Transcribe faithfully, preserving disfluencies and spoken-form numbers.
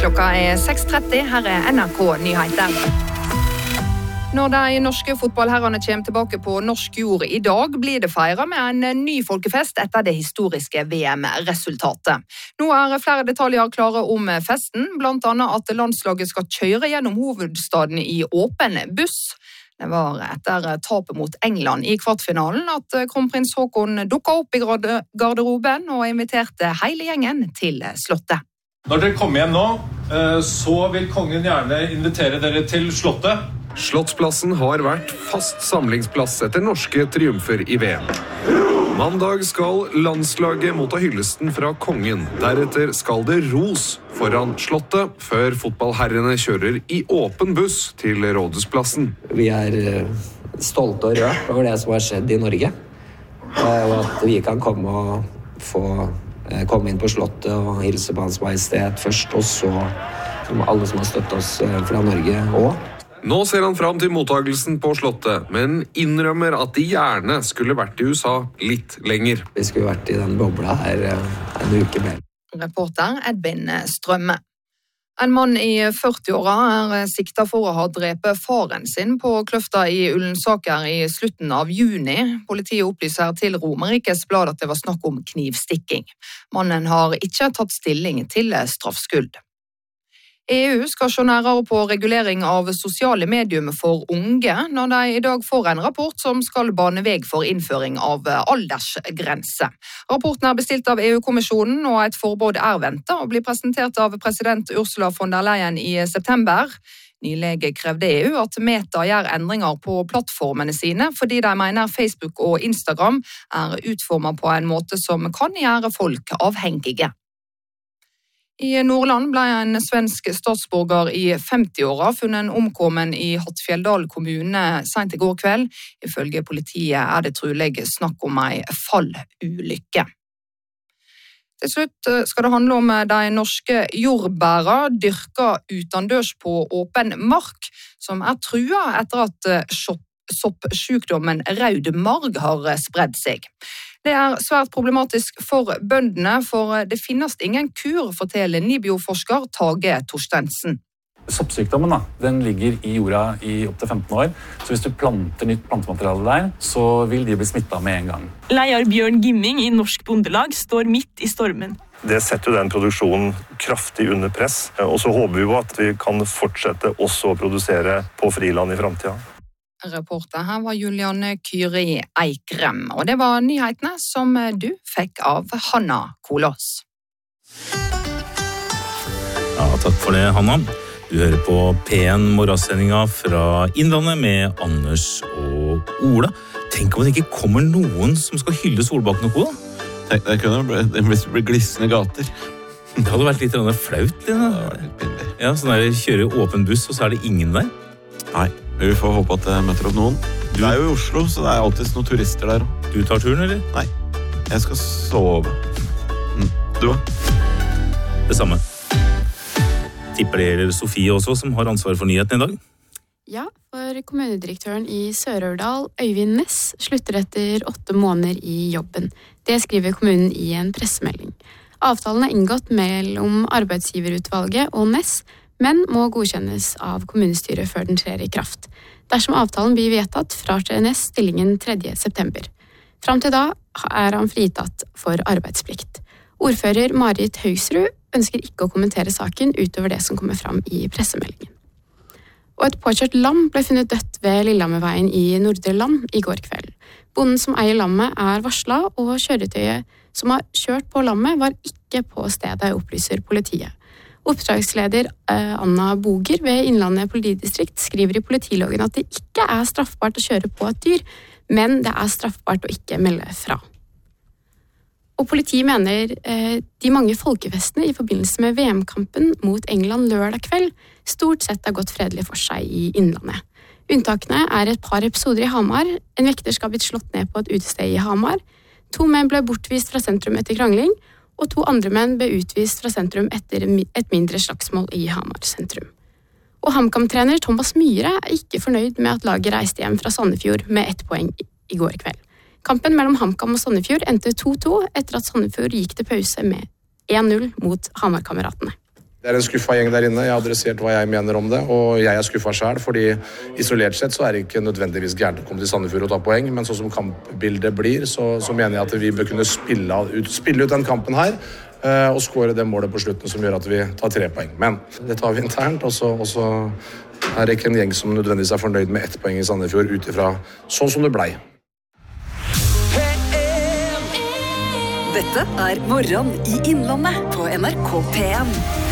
Klokka er seks tretti, her er N R K Nyheter. Når de norske fotballherrene kommer tilbake på norsk jord i dag, blir det feiret med en ny folkefest etter det historiske V M-resultatet. Nå er flere detaljer klare om festen, blant annet at landslaget skal kjøre gjennom hovedstaden i åpen buss. Det var etter tapet mot England i kvartfinalen at kronprins Haakon dukket opp i garderoben og inviterte hele gjengen til slottet. Når dere kommer hjem nå, så vil kongen gjerne invitere dere til slottet. Slottsplassen har vært fast samlingsplass etter norske triumfer i V M. Mandag skal landslaget motta hyllesten fra kongen. Deretter skal det ros foran slottet, før fotballherrene kjører i åpen buss til rådhusplassen. Vi er stolte og rørt over det som har skjedd i Norge, og at vi kan komme og få komme inn på slottet og hilse på Hans Majestet først, og så alle som har støttet oss fra Norge også. Nå ser han fram til mottagelsen på slottet, men innrømmer at de gjerne skulle vært i U S A litt lenger. Vi skulle vært i den bobla her en uke mer. Reporter Edvin Strømme. En mann i førti-åra er siktet for å ha drepet faren sin på Kløfta i Ullensaker i slutten av juni. Politiet opplyser til Romerikes Blad at det var snakk om knivstikking. Mannen har ikke tatt stilling til straffskyld. E U skal se nærmere på regulering av sosiale medium for unge, når de i dag får en rapport som skal bane vei for innføring av aldersgrense. Rapporten er bestilt av E U-kommisjonen, og et forbud er ventet og blir presentert av president Ursula von der Leyen i september. Nylig krevde E U at Meta gjør endringer på plattformene sine, fordi de mener Facebook og Instagram er utformet på en måte som kan gjøre folk avhengige. I Nordland ble en svensk statsborger i femti-åra funnet omkommen i Hattfjelldal kommune sent i går kveld. Ifølge politiet er det trolig snakk om en fallulykke. Til slutt skal det handle om de norske jordbæra dyrka utendørs på åpen mark, som er trua etter at soppsykdommen rød marg har spredd seg. Det er svært problematisk for bøndene, for det finnes ingen kur, forteller Nibio-forsker Tage Torstensen. Soppsykdommen da, den ligger i jorda i opp til femten år, så hvis du planter nytt plantemateriale der, så vil de bli smittet med en gang. Leder Bjørn Gimming i Norsk Bondelag står midt i stormen. Det setter jo den produksjonen kraftig under press, og så håper vi jo at vi kan fortsette også å produsere på friland i fremtiden. Reporter her var Julianne Kyri Eikrem, og det var nyhetene som du fikk av Hanna Kolås. Ja, takk for det, Hanna. Du hører på P en morgensendinga fra Innlandet med Anders og Ola. Tenk om det ikke kommer noen som skal hylle Solbakken og Co. Tenk, det kunne bli, bli glissende gater. Det hadde vært litt flaut. Ja, sånn der kjøre åpen buss, og så er det ingen der. Nei. Vi får håpe at jeg møter opp noen. Du er jo i Oslo, så det er alltid noen turister der. Du tar turen, eller? Nei, jeg skal sove. Mm. Du da? Det samme. Tipper det gjelder Sofie også, som har ansvar for nyheten i dag? Ja, for kommunedirektøren i Sør-Aurdal, Øyvind Næss, slutter etter åtte måneder i jobben. Det skriver kommunen i en pressemelding. Avtalen er inngått mellom arbeidsgiverutvalget og Næss, men må godkjennes av kommunestyret før den trer i kraft. Dersom avtalen blir vedtatt, fratrer Næss stillingen tredje september. Fram til da er han fritatt for arbeidsplikt. Ordfører Marit Høgsrud ønsker ikke å kommentere saken utover det som kommer fram i pressemeldingen. Og et påkjørt lam ble funnet dødt ved Lillehammerveien i Nordre Land i går kveld. Bonden som eier lammet er varslet, og kjøretøyet som har kjørt på lammet var ikke på stedet, opplyser politiet. Oppdragsleder Anna Boger ved Innlandet politidistrikt skriver i politiloggen at det ikke er straffbart å kjøre på et dyr, men det er straffbart å ikke melde fra. Og politiet mener eh, de mange folkefestene i forbindelse med V M-kampen mot England lørdag kveld stort sett har gått fredelig for seg i Innlandet. Unntakene er et par episoder i Hamar, en vekter skal ha blitt slått ned på et utested i Hamar, to menn ble bortvist fra sentrum etter krangling, og to andre menn ble utvist fra sentrum etter et mindre slagsmål i Hamar sentrum. Og HamKam-trener Thomas Myhre er ikke fornøyd med at laget reiste hjem fra Sandefjord med ett poeng i går kveld. Kampen mellom HamKam og Sandefjord endte to to etter at Sandefjord gikk til pause med én null mot Hamar-kameratene. Det er en skuffa gjeng der inne. Jeg har adressert hva jeg mener om det, og jeg er skuffa selv, fordi isolert sett så er det ikke nødvendigvis gærent å komme til Sandefjord og ta poeng, men sånn som kampbildet blir, så, så mener jeg at vi bør kunne spille ut, spille ut den kampen her, uh, og skåre det målet på slutten som gjør at vi tar tre poeng. Men det tar vi internt, og så, og så er det ikke en gjeng som nødvendigvis er fornøyd med ett poeng i Sandefjord, utifra sånn som det blei. Dette er Morgen i Innlandet på N R K P en.